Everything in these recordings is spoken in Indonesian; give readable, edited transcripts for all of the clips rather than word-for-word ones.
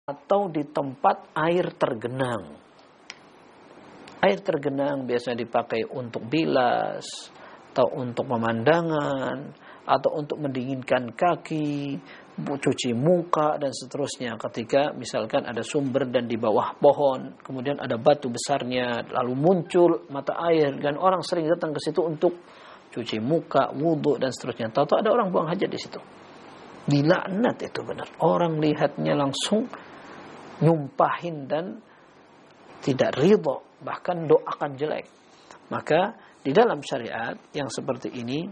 atau di tempat air tergenang. Air tergenang biasanya dipakai untuk bilas, atau untuk pemandangan, atau untuk mendinginkan kaki, cuci muka, dan seterusnya. Ketika misalkan ada sumber dan di bawah pohon, kemudian ada batu besarnya, lalu muncul mata air, dan orang sering datang ke situ untuk cuci muka, wudhu, dan seterusnya. Tahu-tahu ada orang buang hajat di situ. Dilaknat itu benar. Orang lihatnya langsung nyumpahin dan tidak ridho, bahkan doakan jelek. Maka di dalam syariat yang seperti ini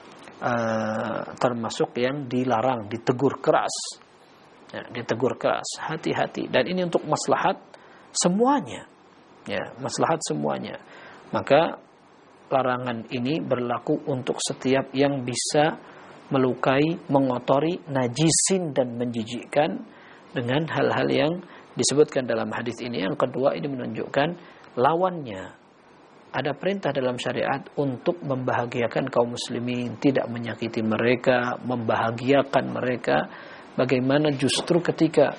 termasuk yang dilarang, ditegur keras. Ya, ditegur keras, hati-hati. Dan ini untuk maslahat semuanya. Ya, maslahat semuanya. Maka larangan ini berlaku untuk setiap yang bisa melukai, mengotori, najisin dan menjijikkan dengan hal-hal yang disebutkan dalam hadis ini. Yang kedua, ini menunjukkan lawannya. Ada perintah dalam syariat untuk membahagiakan kaum muslimin, tidak menyakiti mereka, membahagiakan mereka. Bagaimana justru ketika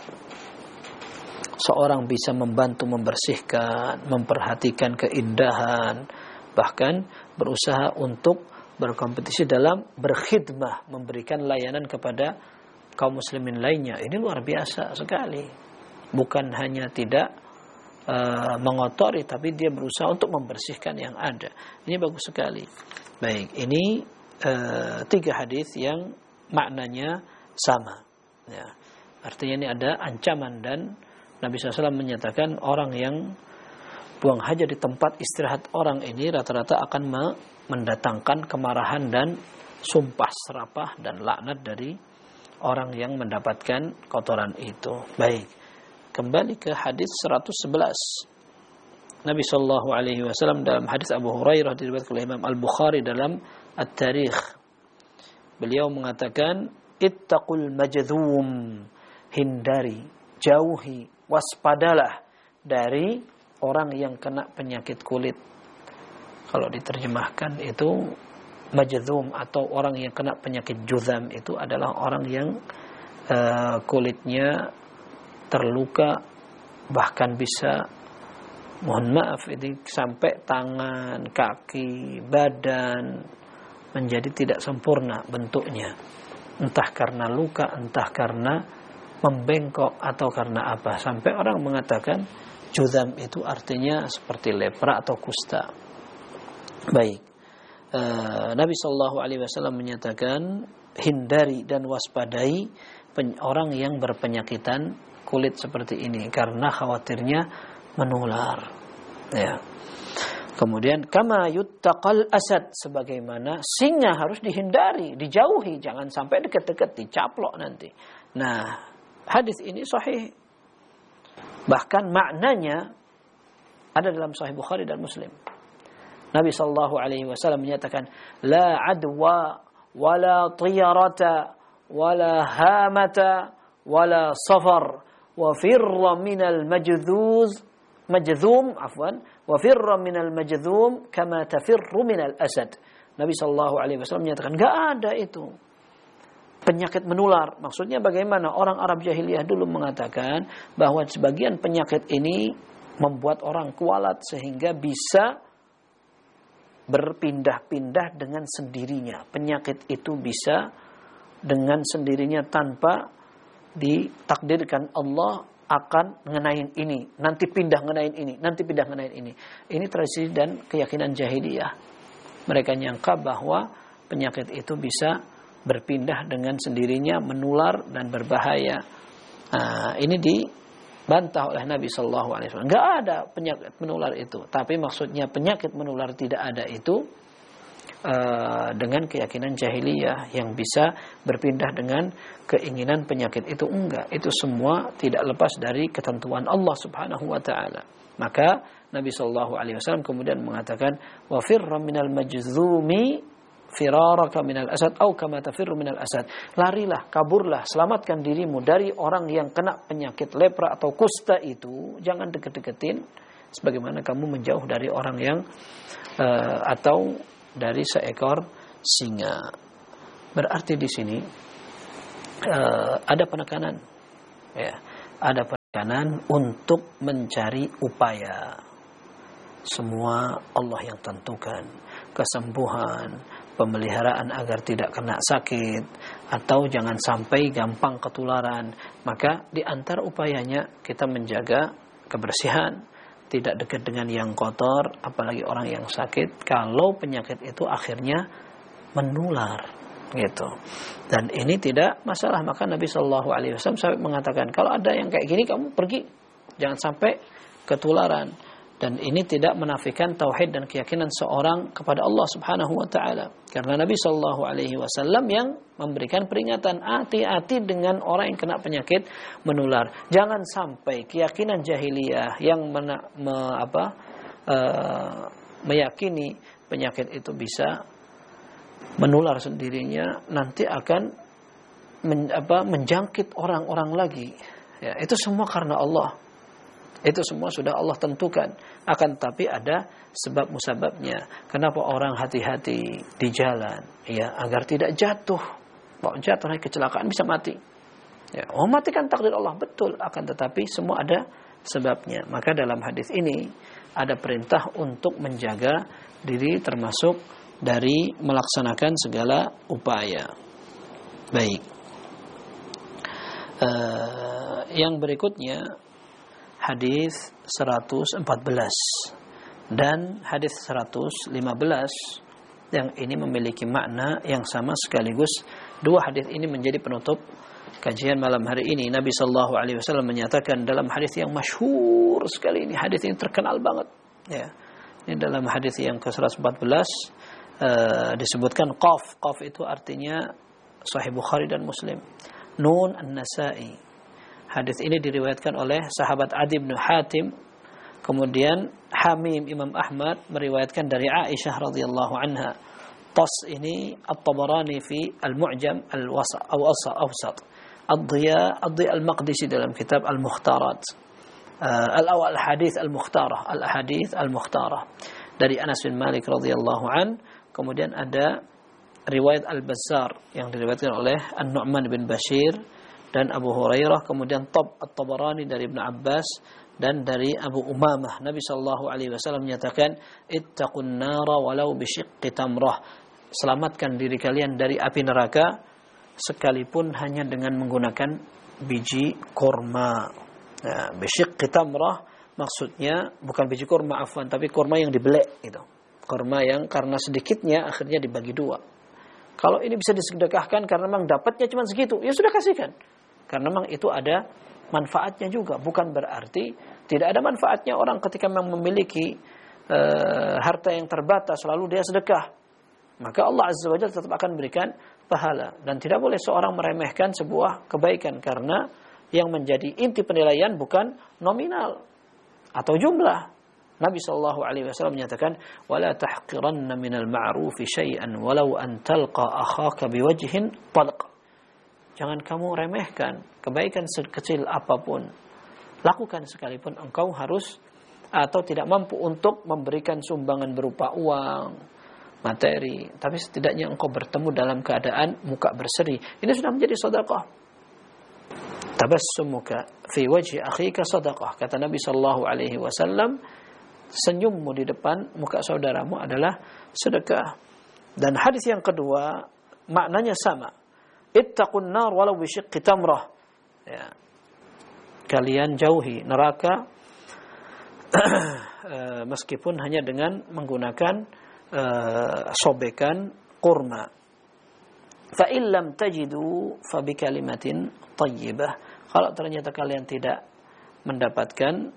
seorang bisa membantu membersihkan, memperhatikan keindahan, bahkan berusaha untuk berkompetisi dalam berkhidmah, memberikan layanan kepada kaum muslimin lainnya. Ini luar biasa sekali. Bukan hanya tidak mengotori, tapi dia berusaha untuk membersihkan yang ada. Ini bagus sekali. Baik, ini 3 hadis yang maknanya sama. Ya. Artinya ini ada ancaman, dan Nabi SAW menyatakan orang yang buang hajat di tempat istirahat orang ini rata-rata akan mendatangkan kemarahan dan sumpah serapah dan laknat dari orang yang mendapatkan kotoran itu. Baik. Kembali ke hadis 111. Nabi sallallahu alaihi wasallam dalam hadis Abu Hurairah diriwayatkan oleh Imam Al-Bukhari dalam At-Tarikh. Beliau mengatakan, "Ittaqul majdzum." Hindari, jauhi, waspadalah dari orang yang kena penyakit kulit. Kalau diterjemahkan itu majdzum atau orang yang kena penyakit juzam, itu adalah orang yang kulitnya terluka, bahkan bisa, mohon maaf, ini sampai tangan, kaki, badan menjadi tidak sempurna bentuknya. Entah karena luka, entah karena membengkok, atau karena apa. Sampai orang mengatakan juzam itu artinya seperti lepra atau kusta. Baik. Nabi SAW menyatakan, hindari dan waspadai orang yang berpenyakitan kulit seperti ini, karena khawatirnya menular. Ya. Kemudian kama yuttaqal asad, sebagaimana singa harus dihindari, dijauhi, jangan sampai dekat-dekat, dicaplok nanti. Nah, hadis ini sahih. Bahkan maknanya ada dalam Sahih Bukhari dan Muslim. Nabi sallallahu alaihi wasallam menyatakan, la adwa wala tiyarata wala hamata wala safar wa firra minal majdzum wa firra minal majdzum kama tafirru minal asad. Nabi sallallahu alaihi wasallam menyatakan, enggak ada itu penyakit menular. Maksudnya bagaimana? Orang Arab jahiliyah dulu mengatakan bahwa sebagian penyakit ini membuat orang kualat sehingga bisa berpindah-pindah dengan sendirinya. Penyakit itu bisa dengan sendirinya tanpa ditakdirkan Allah akan ngenain ini, nanti pindah ngenain ini, nanti pindah ngenain ini. Ini tradisi dan keyakinan jahiliyah. Mereka nyangka bahwa penyakit itu bisa berpindah dengan sendirinya, menular dan berbahaya. Ini dibantah oleh Nabi Sallallahu Alaihi Wasallam. Enggak ada penyakit menular itu. Tapi maksudnya penyakit menular tidak ada itu dengan keyakinan jahiliyah yang bisa berpindah dengan keinginan penyakit itu. Enggak. Itu semua tidak lepas dari ketentuan Allah Subhanahu Wa Taala. Maka Nabi Sallallahu Alaihi Wasallam kemudian mengatakan, wa firra minal majzumi firaraka minal asad au kama tafirru minal asad. Larilah, kaburlah, selamatkan dirimu dari orang yang kena penyakit lepra atau kusta itu. Jangan deket-deketin sebagaimana kamu menjauh dari orang yang atau dari seekor singa. Berarti di sini ada penekanan, ya, ada kanan untuk mencari upaya. Semua Allah yang tentukan. Kesembuhan, pemeliharaan agar tidak kena sakit, atau jangan sampai gampang ketularan. Maka di antara upayanya kita menjaga kebersihan, tidak dekat dengan yang kotor, apalagi orang yang sakit. Kalau penyakit itu akhirnya menular, gitu. Dan ini tidak masalah. Maka Nabi Shallallahu Alaihi Wasallam sampai mengatakan, kalau ada yang kayak gini kamu pergi, jangan sampai ketularan. Dan ini tidak menafikan tauhid dan keyakinan seorang kepada Allah Subhanahu Wa Taala. Karena Nabi Shallallahu Alaihi Wasallam yang memberikan peringatan, hati-hati dengan orang yang kena penyakit menular. Jangan sampai keyakinan jahiliyah yang meyakini penyakit itu bisa menular sendirinya, nanti akan menjangkit orang-orang lagi. Ya, itu semua karena Allah. Itu semua sudah Allah tentukan. Akan tapi ada sebab musababnya. Kenapa orang hati-hati di jalan? Ya, agar tidak jatuh. Kalau jatuh kecelakaan bisa mati. Ya, mati kan takdir Allah, betul. Akan tetapi semua ada sebabnya. Maka dalam hadis ini ada perintah untuk menjaga diri termasuk dari melaksanakan segala upaya. Baik. Yang berikutnya hadis 114 dan hadis 115 yang ini memiliki makna yang sama sekaligus. Dua hadis ini menjadi penutup kajian malam hari ini. Nabi sallallahu alaihi wasallam menyatakan dalam hadis yang masyhur sekali, ini hadis yang terkenal banget ya. Ini dalam hadis yang ke-114 disebutkan qaf. Qaf itu artinya Sahih Bukhari dan Muslim. Nun An-Nasa'i. Hadis ini diriwayatkan oleh sahabat Adi bin Hatim. Kemudian Hamim Imam Ahmad meriwayatkan dari Aisyah radhiyallahu anha. Tas ini At-Tabarani fi Al-Mu'jam Al-Awsat. Ad-Dhiya Al-Maqdisi dalam kitab Al-Mukhtarat. Al-Hadith Al-Mukhtarah. Al-Hadith Al-Mukhtarah. Dari Anas bin Malik radhiyallahu an. Kemudian ada riwayat Al-Bazzar yang diriwayatkan oleh An-Nu'man bin Bashir dan Abu Hurairah, kemudian At-Tabarani dari Ibnu Abbas dan dari Abu Umamah. Nabi sallallahu alaihi wasallam menyatakan, "Ittaqun nara walau bisyiqqi tamrah." Selamatkan diri kalian dari api neraka sekalipun hanya dengan menggunakan biji kurma. Nah, bisyiqqi tamrah maksudnya bukan biji kurma afwan, tapi kurma yang dibelek gitu. Kurma yang karena sedikitnya akhirnya dibagi dua. Kalau ini bisa disedekahkan karena memang dapatnya cuma segitu, ya sudah kasihkan. Karena memang itu ada manfaatnya juga. Bukan berarti tidak ada manfaatnya orang ketika memang memiliki harta yang terbatas lalu dia sedekah. Maka Allah Azza wa Jalla tetap akan berikan pahala. Dan tidak boleh seorang meremehkan sebuah kebaikan. Karena yang menjadi inti penilaian bukan nominal atau jumlah. Nabi sallallahu alaihi wasallam menyatakan, "Wala tahqiranna minal ma'rufi syai'an walau an talqa akhaka biwajhin talq." Jangan kamu remehkan kebaikan sekecil apapun. Lakukan sekalipun engkau harus atau tidak mampu untuk memberikan sumbangan berupa uang, materi, tapi setidaknya engkau bertemu dalam keadaan muka berseri. Ini sudah menjadi sedekah. Tabassumuka fi wajhi akhika sedekah. Kata Nabi sallallahu alaihi wasallam, senyummu di depan muka saudaramu adalah sedekah. Dan hadis yang kedua maknanya sama. Ittaqun nar walau bisyiqqi tamrah. Ya. Kalian jauhi neraka meskipun hanya dengan menggunakan sobekan kurma. Fa in lam tajidu fa bi kalimatin thayyibah. Kalau ternyata kalian tidak mendapatkan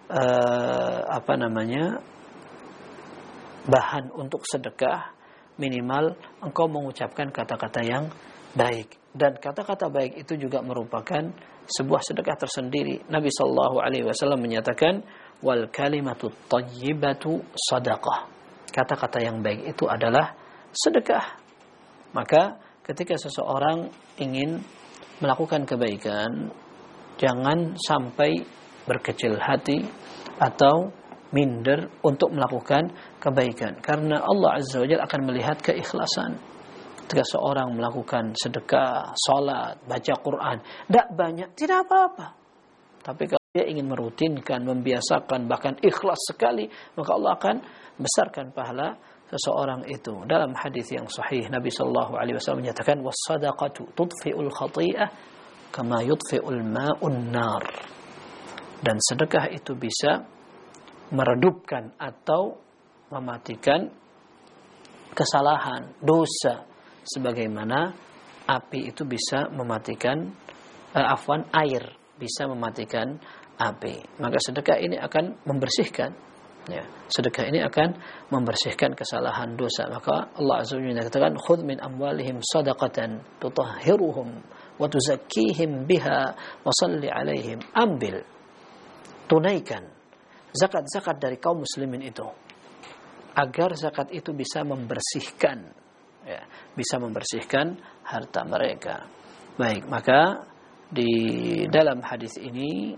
bahan untuk sedekah, minimal engkau mengucapkan kata-kata yang baik. Dan kata-kata baik itu juga merupakan sebuah sedekah tersendiri. Nabi sallallahu alaihi wasallam menyatakan, wal kalimatu thayyibatu sadaqah. Kata-kata yang baik itu adalah sedekah. Maka ketika seseorang ingin melakukan kebaikan, jangan sampai berkecil hati atau minder untuk melakukan kebaikan. Karena Allah Azza wa Jalla akan melihat keikhlasan. Ketika seorang melakukan sedekah, salat, baca Quran, tidak banyak, tidak apa-apa. Tapi dia ingin merutinkan, membiasakan, bahkan ikhlas sekali, maka Allah akan besarkan pahala seseorang itu. Dalam hadis yang sahih Nabi sallallahu alaihi wasallam menyatakan was-shadaqatu tudfi'ul khati'ah kama yudfi'ul ma'un nar. Dan sedekah itu bisa meredupkan atau mematikan kesalahan, dosa, sebagaimana api itu bisa mematikan air bisa mematikan api. Maka sedekah ini akan membersihkan, ya. Sedekah ini akan membersihkan kesalahan dosa. Maka Allah Azza wa Jalla katakan khudh min amwalihim shadaqatan tutahhiruhum wa tuzakkihim biha wa shalli alaihim. Ambil, tunaikan zakat-zakat dari kaum muslimin itu agar zakat itu bisa membersihkan, ya, bisa membersihkan harta mereka. Baik, maka di dalam hadis ini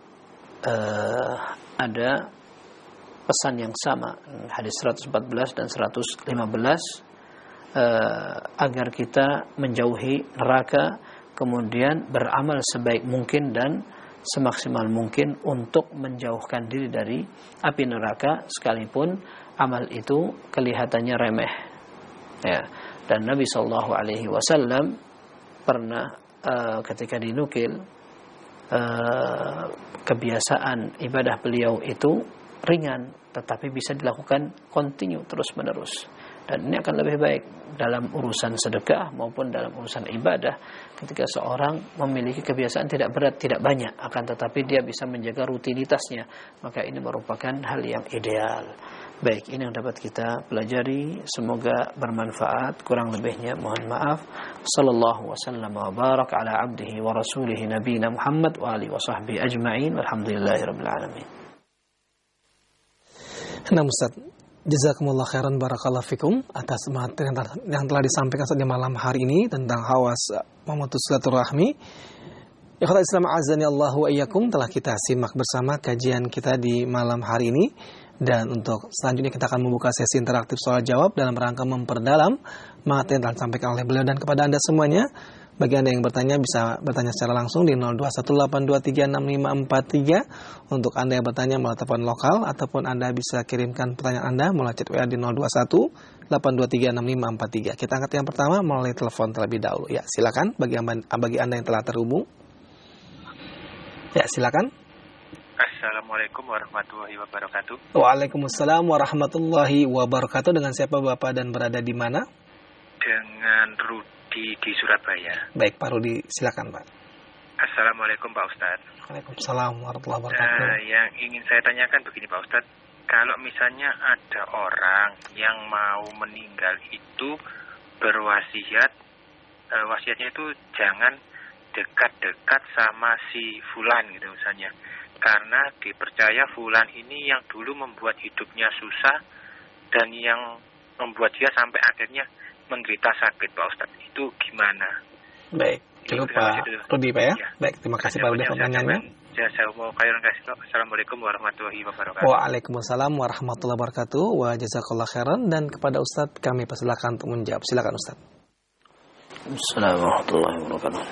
ada pesan yang sama, hadis 114 dan 115, agar kita menjauhi neraka, kemudian beramal sebaik mungkin dan semaksimal mungkin untuk menjauhkan diri dari api neraka, sekalipun amal itu kelihatannya remeh, ya. Dan Nabi sallallahu alaihi wasallam pernah ketika dinukil kebiasaan ibadah beliau itu ringan, tetapi bisa dilakukan kontinu, terus menerus. Dan ini akan lebih baik dalam urusan sedekah maupun dalam urusan ibadah, ketika seorang memiliki kebiasaan tidak berat, tidak banyak, akan tetapi dia bisa menjaga rutinitasnya, maka ini merupakan hal yang ideal. Baik, ini yang dapat kita pelajari, semoga bermanfaat. Kurang lebihnya mohon maaf. Sallallahu wasallam wa barak ala abdihi wa rasulihi nabiyina Muhammad wa alihi wa sahbihi ajma'in. Walhamdulillahirabbil alamin. Nah, Ustaz, jazakumullah khairan barakallahu fikum atas materi yang telah disampaikan di malam hari ini tentang hawas memutus silaturahmi. Ikhwatul Islam azani Allahu wa iyyakum, telah kita simak bersama kajian kita di malam hari ini. Dan untuk selanjutnya kita akan membuka sesi interaktif soal jawab dalam rangka memperdalam materi yang telah disampaikan oleh beliau. Dan kepada Anda semuanya, bagi Anda yang bertanya bisa bertanya secara langsung di 0218236543. Untuk Anda yang bertanya melalui telepon lokal, ataupun Anda bisa kirimkan pertanyaan Anda melalui chat WA di 0218236543. Kita angkat yang pertama melalui telepon terlebih dahulu. Ya, silakan bagi Anda yang telah terhubung. Ya, silakan. Assalamualaikum warahmatullahi wabarakatuh. Waalaikumsalam warahmatullahi wabarakatuh. Dengan siapa Bapak dan berada di mana? Dengan Rudi di Surabaya. Baik, Pak Rudi, silakan Pak. Assalamualaikum Pak Ustadz. Waalaikumsalam warahmatullahi wabarakatuh. Yang ingin saya tanyakan begini Pak Ustadz, kalau misalnya ada orang yang mau meninggal itu berwasiat, wasiatnya itu jangan dekat-dekat sama si fulan gitu misalnya, karena dipercaya fulan ini yang dulu membuat hidupnya susah dan yang membuat dia sampai akhirnya menderita sakit Pak Ustadz. Itu gimana? Baik, cukup Pak Rudi Pak ya? Baik, terima kasih Pak Rudi pertanyaannya. Assalamualaikum warahmatullahi wabarakatuh. Waalaikumsalam warahmatullahi wabarakatuh. Wa jazakallahu khairan. Dan kepada Ustadz kami persilakan untuk menjawab. Silakan Ustadz. Assalamualaikum warahmatullahi wabarakatuh.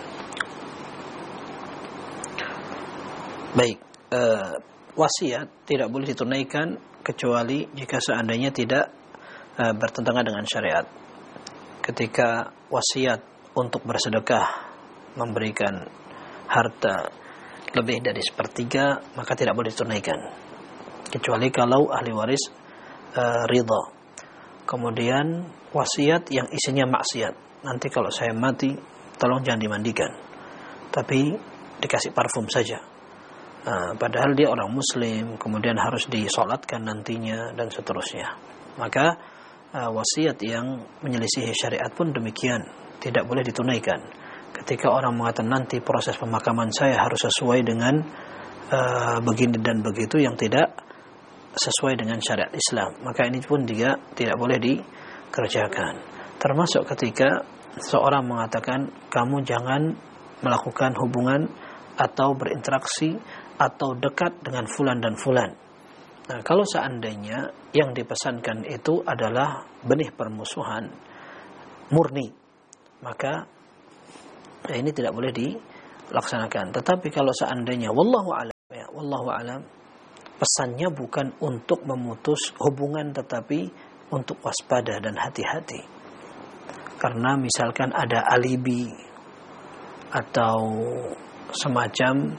Baik, wasiat tidak boleh ditunaikan kecuali jika seandainya tidak bertentangan dengan syariat. Ketika wasiat untuk bersedekah, memberikan harta lebih dari sepertiga, maka tidak boleh ditunaikan kecuali kalau ahli waris ridha. Kemudian wasiat yang isinya maksiat, nanti kalau saya mati tolong jangan dimandikan, tapi dikasih parfum saja. Padahal dia orang muslim, kemudian harus disolatkan nantinya dan seterusnya. Maka wasiat yang menyelisihi syariat pun demikian, tidak boleh ditunaikan. Ketika orang mengatakan nanti proses pemakaman saya harus sesuai dengan begini dan begitu yang tidak sesuai dengan syariat Islam, maka ini pun juga tidak boleh dikerjakan. Termasuk ketika seorang mengatakan kamu jangan melakukan hubungan atau berinteraksi atau dekat dengan fulan dan fulan. Nah, kalau seandainya yang dipesankan itu adalah benih permusuhan murni, maka ini tidak boleh dilaksanakan. Tetapi kalau seandainya wallahu a'lam wallahu alam, pesannya bukan untuk memutus hubungan, tetapi untuk waspada dan hati-hati. Karena misalkan ada alibi atau semacam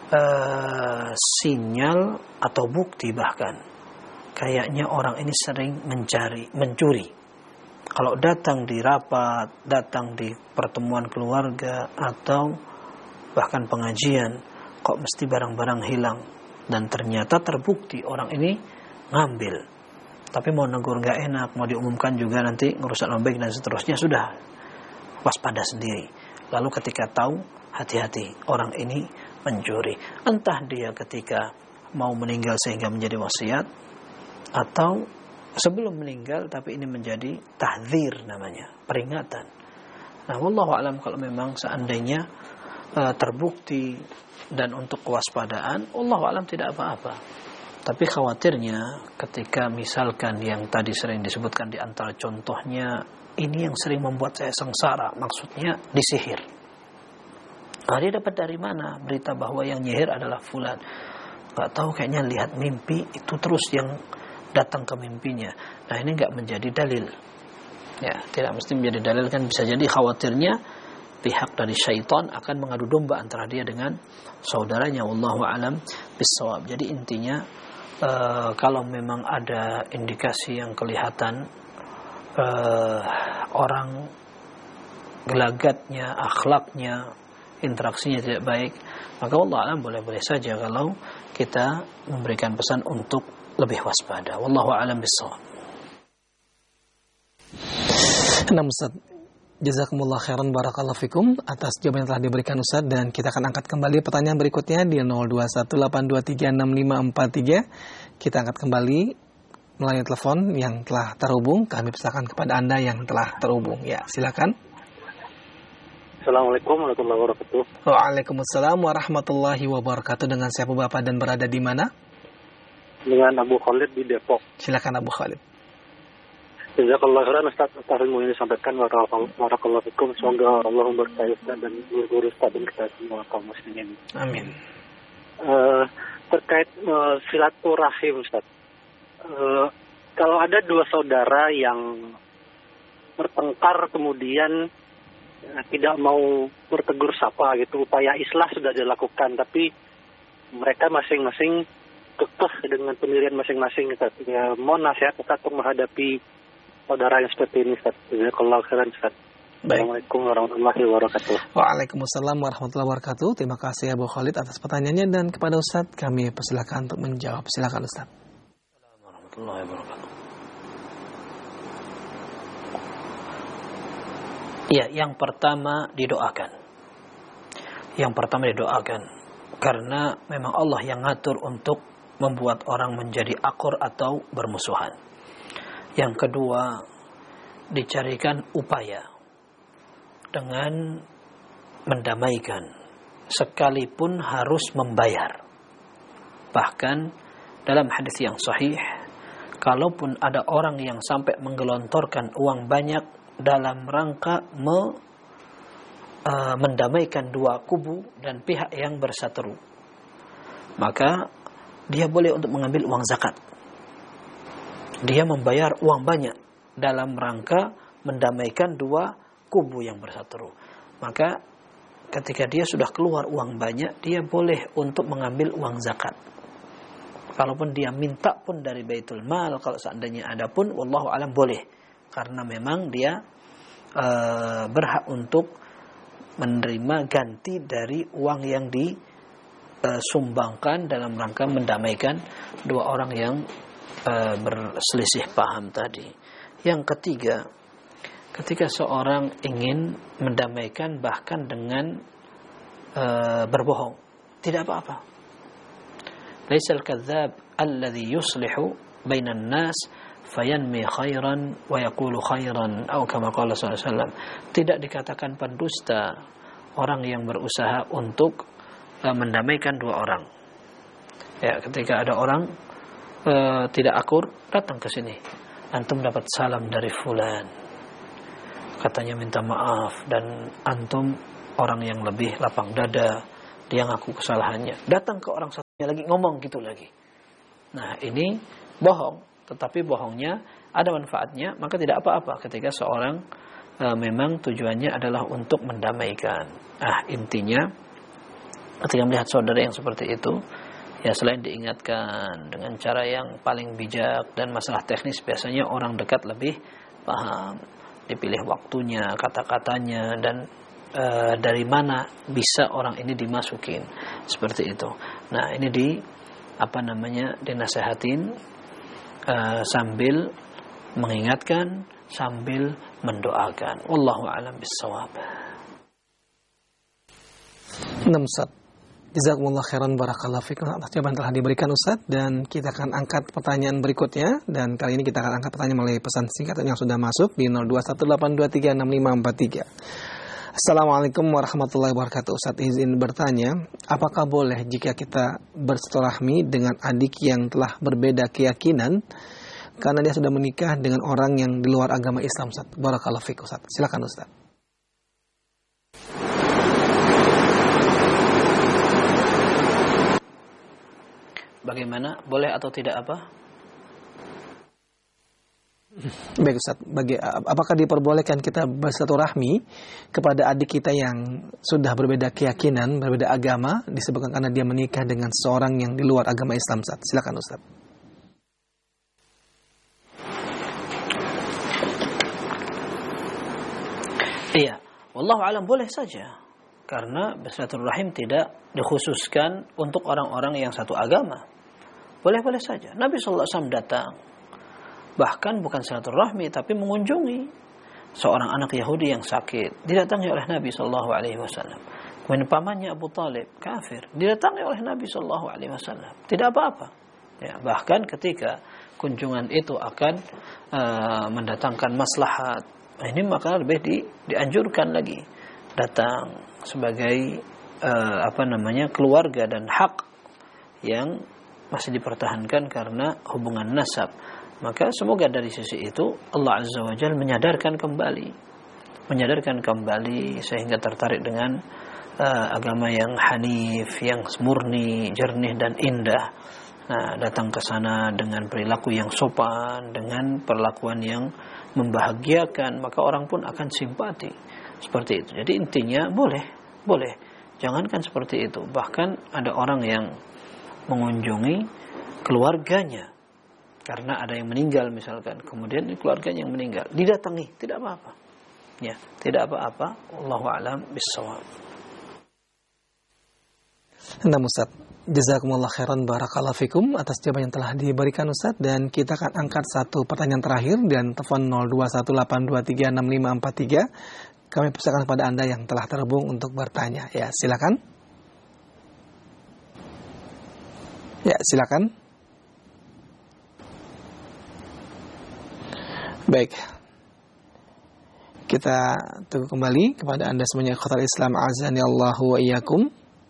sinyal atau bukti, bahkan kayaknya orang ini sering mencuri. Kalau datang di rapat, datang di pertemuan keluarga atau bahkan pengajian, kok mesti barang-barang hilang. Dan ternyata terbukti orang ini ngambil. Tapi mau negur gak enak, mau diumumkan juga nanti ngerusak nama baik dan seterusnya, sudah waspada sendiri. Lalu ketika tahu, hati-hati, orang ini mencuri. Entah dia ketika mau meninggal sehingga menjadi wasiat, atau sebelum meninggal tapi ini menjadi tahdzir namanya, peringatan. Nah, wallahu alam, kalau memang seandainya terbukti dan untuk kewaspadaan, wallahu alam tidak apa-apa. Tapi khawatirnya ketika misalkan yang tadi sering disebutkan di antara contohnya, ini yang sering membuat saya sengsara, maksudnya disihir. Nah, dia dapat dari mana berita bahwa yang nyihir adalah fulan? Gak tahu, kayaknya lihat mimpi itu terus yang datang ke mimpinya. Nah, ini gak menjadi dalil. Ya, tidak mesti menjadi dalil, kan bisa jadi khawatirnya pihak dari syaitan akan mengadu domba antara dia dengan saudaranya. Wallahu alam bissawab. Jadi intinya kalau memang ada indikasi yang kelihatan orang gelagatnya, akhlaknya, interaksinya tidak baik, maka Allah alam boleh-boleh saja kalau kita memberikan pesan untuk lebih waspada. Wallahu a'lam bissawab. Nah, Ustaz, jazakumullah khairan barakallahu fikum atas jawaban yang telah diberikan Ustaz, dan kita akan angkat kembali pertanyaan berikutnya di 0218236543. Kita angkat kembali melalui telepon yang telah terhubung. Kami persilakan kepada Anda yang telah terhubung. Ya, silakan. Assalamualaikum warahmatullahi wabarakatuh. Waalaikumsalam warahmatullahi wabarakatuh. Dengan siapa Bapak dan berada di mana? Dengan Abu Khalid di Depok. Silakan Abu Khalid. Jazakallahu khairan Ustaz atas ilmu yang disampaikan. Barakallahu fikum. Semoga Allah memberkahi Ustaz dan guru Ustaz dan kita semua kaum muslimin. Amin. Terkait silaturahim Ustaz. Kalau ada dua saudara yang bertengkar kemudian tidak mau bertegur sapa gitu, upaya islah sudah dilakukan, tapi mereka masing-masing kekeh dengan pendirian masing-masing. Ya, mohon nasihat Ustaz untuk menghadapi saudara yang seperti ini Ustaz. Jazakallahu khairan Ustaz. Assalamualaikum warahmatullahi wabarakatuh. Waalaikumsalam warahmatullahi wabarakatuh. Terima kasih Abu Khalid atas pertanyaannya, dan kepada Ustaz kami persilakan untuk menjawab. Silakan Ustaz. Assalamualaikum warahmatullahi wabarakatuh. Ya, yang pertama didoakan. Karena memang Allah yang ngatur untuk membuat orang menjadi akur atau bermusuhan. Yang kedua, dicarikan upaya dengan mendamaikan, sekalipun harus membayar. Bahkan dalam hadis yang sahih, kalaupun ada orang yang sampai menggelontorkan uang banyak dalam rangka mendamaikan dua kubu dan pihak yang berseteru, maka dia boleh untuk mengambil uang zakat. Dia membayar uang banyak dalam rangka mendamaikan dua kubu yang berseteru. Maka ketika dia sudah keluar uang banyak, dia boleh untuk mengambil uang zakat. Kalaupun dia minta pun dari Baitul Mal, kalau seandainya ada pun, wallahu alam boleh. Karena memang dia berhak untuk menerima ganti dari uang yang disumbangkan dalam rangka mendamaikan dua orang yang berselisih paham tadi. Yang ketiga, ketika seorang ingin mendamaikan bahkan dengan berbohong, tidak apa-apa. Laisal kadzdzab alladhi yuslihu bainan nas fayanmi khairan wa yaqulu khairan atau kama qala sallallahu alaihi wasallam. Tidak dikatakan pendusta orang yang berusaha untuk mendamaikan dua orang. Ya, ketika ada orang tidak akur, datang ke sini. Antum dapat salam dari fulan, katanya minta maaf, dan antum orang yang lebih lapang dada, dia ngaku kesalahannya. Datang ke orang lagi ngomong gitu lagi. Nah, ini bohong, tetapi bohongnya ada manfaatnya, maka tidak apa-apa ketika seorang memang tujuannya adalah untuk mendamaikan. Nah, intinya ketika melihat saudara yang seperti itu, ya selain diingatkan dengan cara yang paling bijak dan masalah teknis, biasanya orang dekat lebih paham, dipilih waktunya, kata-katanya, dan dari mana bisa orang ini dimasukin, seperti itu. Nah, ini dinasehatin sambil mengingatkan, sambil mendoakan. Wallahu a'lam bissawab. Ustaz, jazakumullah khairan barakallahu fikum atas jawaban telah diberikan Ustaz, dan kita akan angkat pertanyaan berikutnya, dan kali ini kita akan angkat pertanyaan melalui pesan singkat yang sudah masuk di 0218236543. Assalamualaikum warahmatullahi wabarakatuh. Ustaz, izin bertanya, apakah boleh jika kita bersilaturahmi dengan adik yang telah berbeda keyakinan karena dia sudah menikah dengan orang yang di luar agama Islam, Ustaz? Barakallahu fikum, Ustaz. Silakan Ustaz. Bagaimana? Boleh atau tidak apa? Baik Ustaz, apakah diperbolehkan kita bersilaturahmi kepada adik kita yang sudah berbeda keyakinan, berbeda agama, disebabkan karena dia menikah dengan seorang yang di luar agama Islam, Ustaz? Silakan Ustaz. Iya, wallahu alam boleh saja. Karena bersilaturahim tidak dikhususkan untuk orang-orang yang satu agama. Boleh-boleh saja. Nabi sallallahu alaihi wasallam datang, bahkan bukan silaturahmi tapi mengunjungi seorang anak Yahudi yang sakit, didatangi oleh Nabi sallallahu alaihi wasallam. Kemudian pamannya Abu Talib kafir, didatangi oleh Nabi sallallahu alaihi wasallam. Tidak apa-apa. Ya, bahkan ketika kunjungan itu akan mendatangkan maslahat, ini maka lebih dianjurkan lagi datang sebagai keluarga dan hak yang masih dipertahankan karena hubungan nasab. Maka semoga dari sisi itu Allah Azza wa Jalla menyadarkan kembali sehingga tertarik dengan agama yang hanif, yang murni, jernih dan indah. Nah, datang ke sana dengan perilaku yang sopan, dengan perlakuan yang membahagiakan, maka orang pun akan simpati. Seperti itu. Jadi intinya boleh. Jangankan seperti itu. Bahkan ada orang yang mengunjungi keluarganya karena ada yang meninggal misalkan, kemudian keluarganya yang meninggal didatangi, tidak apa-apa. Ya, tidak apa-apa. Wallahu a'lam bissawab. Nah, Ustaz, jazakumullah khairan barakallahu fikum atas jawaban yang telah diberikan Ustaz, dan kita akan angkat satu pertanyaan terakhir dan telepon 0218236543. Kami persilakan kepada Anda yang telah terhubung untuk bertanya. Ya, silakan. Ya, silakan. Baik. Kita tunggu kembali kepada Anda semuanya ikhwatal Islam azani Allahu wa iyyakum.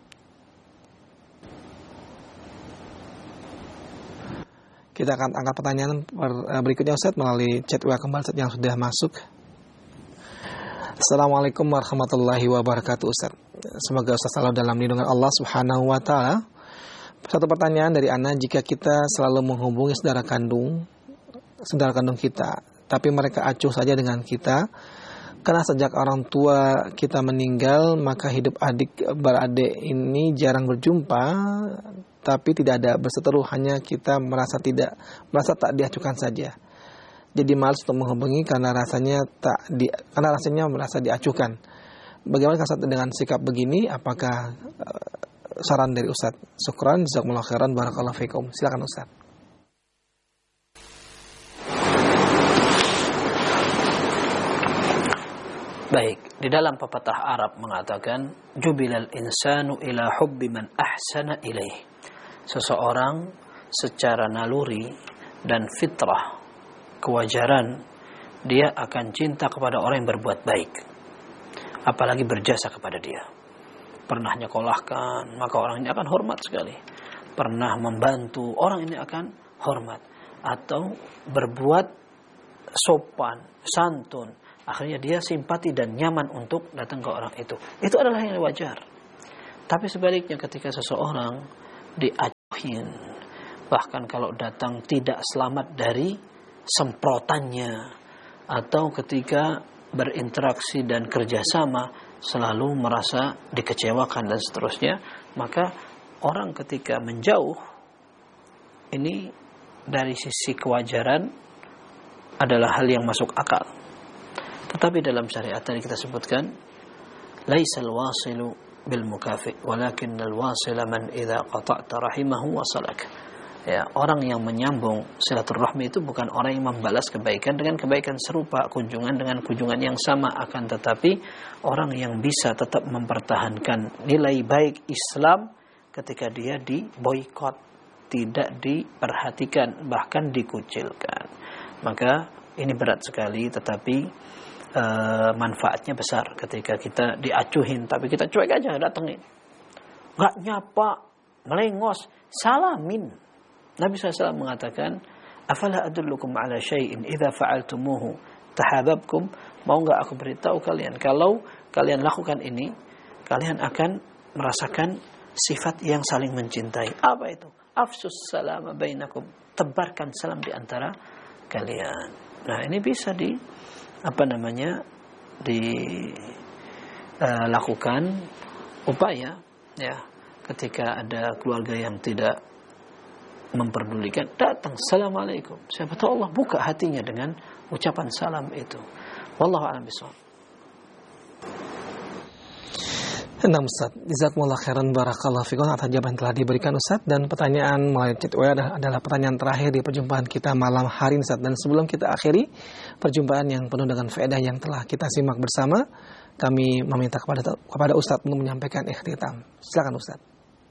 Kita akan angkat pertanyaan berikutnya Ustaz melalui chat WA kembali Ustaz yang sudah masuk. Assalamualaikum warahmatullahi wabarakatuh Ustaz. Semoga Ustaz selalu dalam lindungan Allah Subhanahu wa taala. Satu pertanyaan dari Ana, jika kita selalu menghubungi saudara kandung kita, tapi mereka acuh saja dengan kita, karena sejak orang tua kita meninggal, maka hidup beradik ini jarang berjumpa, tapi tidak ada berseteru, hanya kita merasa tak diacuhkan saja. Jadi malas untuk menghubungi karena rasanya merasa diacuhkan. Bagaimana Ustaz dengan sikap begini? Apakah saran dari Ustaz? Syukran, jazakumullah khairan, barakallahu fikum. Silakan Ustaz. Baik, di dalam pepatah Arab mengatakan jubilal insanu ila hubbi man ahsana ilaih. Seseorang secara naluri dan fitrah, kewajaran, dia akan cinta kepada orang yang berbuat baik, apalagi berjasa kepada dia. Pernah nyekolahkan, maka orang ini akan hormat sekali. Pernah membantu, orang ini akan hormat. Atau berbuat sopan, santun, akhirnya dia simpati dan nyaman untuk datang ke orang itu. Itu adalah yang wajar. Tapi sebaliknya ketika seseorang bahkan kalau datang tidak selamat dari semprotannya, atau ketika berinteraksi dan kerjasama selalu merasa dikecewakan dan seterusnya, maka orang ketika menjauh ini dari sisi kewajaran adalah hal yang masuk akal. Tetapi dalam syariat tadi kita sebutkan, laisal wasilu bil mukafi walakinnal wasila man idza qata'ta rahimahu wasalak. Ya, orang yang menyambung silaturahmi itu bukan orang yang membalas kebaikan dengan kebaikan serupa, kunjungan dengan kunjungan yang sama, akan tetapi orang yang bisa tetap mempertahankan nilai baik Islam ketika dia diboikot, tidak diperhatikan, bahkan dikucilkan. Maka ini berat sekali, tetapi manfaatnya besar ketika kita diacuhin tapi kita cuek aja datengin, nggak nyapa, melengos, salamin. Nabi SAW mengatakan, afala adullukum ala syai'in idza fa'altumuhu tahabbabkum. Mau enggak aku beritahu kalian, kalau kalian lakukan ini, kalian akan merasakan sifat yang saling mencintai. Apa itu? Afsus salama bainakum. Tebarkan salam di antara kalian. Nah, ini bisa dilakukan upaya ya, ketika ada keluarga yang tidak memperdulikan, datang, assalamualaikum. Siapa tahu Allah buka hatinya dengan ucapan salam itu. Wallahu a'lam bishawab. Nah Ustaz, jazakumullah khairan barakallahu fikum atas jawaban telah diberikan Ustaz, dan pertanyaan melalui chat WA adalah pertanyaan terakhir di perjumpaan kita malam hari ini Ustaz. Dan sebelum kita akhiri perjumpaan yang penuh dengan faedah yang telah kita simak bersama, kami meminta kepada Ustaz untuk menyampaikan ikhtitam. Silakan Ustaz.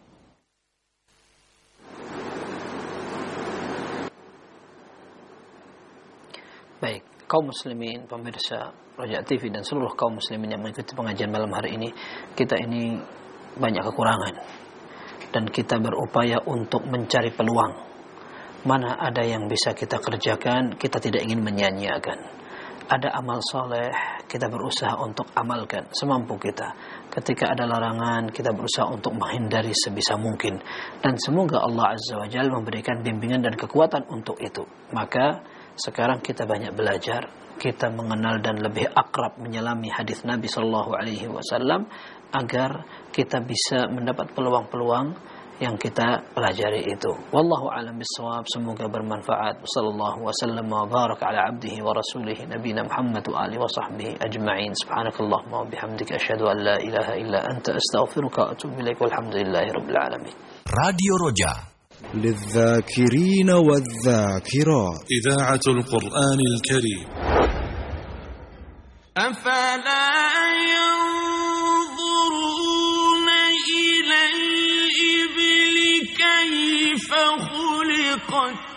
Baik, kaum muslimin, pemirsa Roja TV dan seluruh kaum muslimin yang mengikuti pengajian malam hari ini, kita ini banyak kekurangan dan kita berupaya untuk mencari peluang. Mana ada yang bisa kita kerjakan, kita tidak ingin menyia-nyiakan. Ada amal soleh, kita berusaha untuk amalkan semampu kita. Ketika ada larangan, kita berusaha untuk menghindari sebisa mungkin. Dan semoga Allah Azza wa Jalla memberikan bimbingan dan kekuatan untuk itu. Maka sekarang kita banyak belajar, kita mengenal dan lebih akrab menyelami hadis Nabi Sallallahu Alaihi Wasallam agar kita bisa mendapat peluang-peluang yang kita pelajari itu. Wallahu a'lam bishawab. Semoga bermanfaat. Sallallahu wasallam wa baraka ala abdihi wa rasulihi nabiyina Muhammad wa alihi wa sahbihi ajma'in. Subhanakallahumma wa bihamdika asyhadu an la ilaha illa anta astaghfiruka wa atubu ilaik. Walhamdulillahi rabbil alamin. Radio Roja للذاكرين والذاكرات إذاعة القرآن الكريم. أفلا ينظرون إلى الإبل كيف خلقت